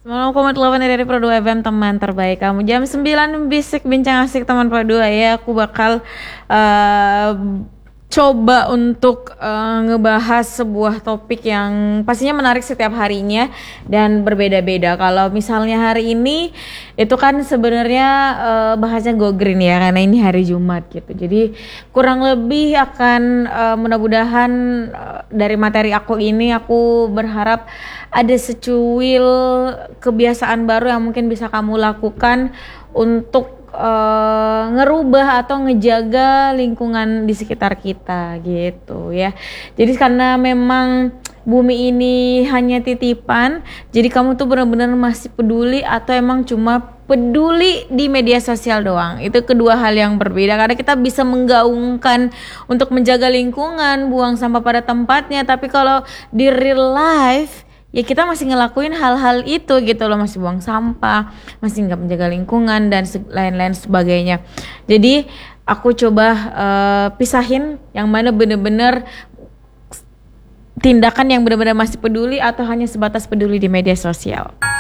Malam komat 8 dari Pro 2 FM, teman terbaik kamu. Jam 9 bisik bincang asik teman Pro 2 ya. Aku bakal coba untuk ngebahas sebuah topik yang pastinya menarik setiap harinya dan berbeda-beda. Kalau misalnya hari ini itu kan sebenarnya bahasnya go green ya, karena ini hari Jumat gitu. Jadi kurang lebih akan mudah-mudahan dari materi aku ini aku berharap ada secuil kebiasaan baru yang mungkin bisa kamu lakukan untuk ngerubah atau ngejaga lingkungan di sekitar kita gitu ya. Jadi karena memang bumi ini hanya titipan, jadi kamu tuh benar-benar masih peduli atau emang cuma peduli di media sosial doang. Itu kedua hal yang berbeda, karena kita bisa menggaungkan untuk menjaga lingkungan, buang sampah pada tempatnya, tapi kalau di real life ya kita masih ngelakuin hal-hal itu gitu loh, masih buang sampah, masih nggak menjaga lingkungan dan lain-lain sebagainya. Jadi aku coba pisahin yang mana bener-bener tindakan yang benar-benar masih peduli atau hanya sebatas peduli di media sosial.